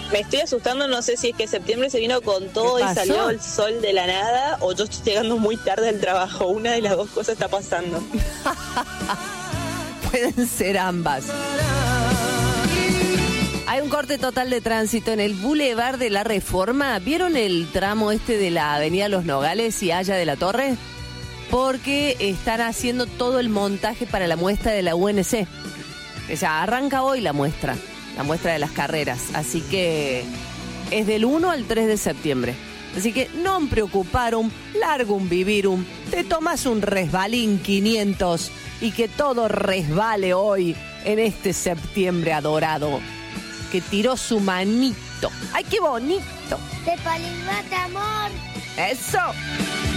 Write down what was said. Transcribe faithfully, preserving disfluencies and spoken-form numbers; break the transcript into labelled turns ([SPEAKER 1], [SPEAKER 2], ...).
[SPEAKER 1] Me estoy asustando, no sé si es que septiembre se vino con todo y salió el sol de la nada o yo estoy llegando muy tarde al trabajo. Una de las dos cosas está pasando.
[SPEAKER 2] Pueden ser ambas. Hay un corte total de tránsito en el Boulevard de la Reforma. ¿Vieron el tramo este de la Avenida Los Nogales y Haya de la Torre? Porque están haciendo todo el montaje para la muestra de la U N C. O sea, arranca hoy la muestra, la muestra de las carreras. Así que es del uno al tres de septiembre. Así que no me preocuparon, largo un vivirum, te tomas un resbalín quinientos y que todo resbale hoy en este septiembre adorado. Que tiró su manito. ¡Ay, qué bonito!
[SPEAKER 3] ¡De Palimata, amor!
[SPEAKER 2] ¡Eso!